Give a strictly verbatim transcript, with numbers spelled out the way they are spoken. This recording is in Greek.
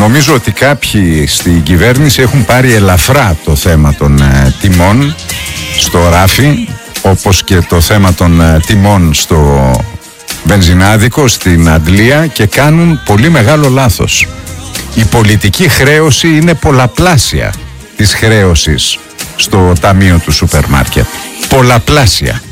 Νομίζω ότι κάποιοι στην κυβέρνηση έχουν πάρει ελαφρά το θέμα των ε, τιμών στο ράφι, όπως και το θέμα των ε, τιμών στο βενζινάδικο στην Αντλία, και κάνουν πολύ μεγάλο λάθος. Η πολιτική χρέωση είναι πολλαπλάσια της χρέωσης στο ταμείο του σούπερ μάρκετ. Πολλαπλάσια.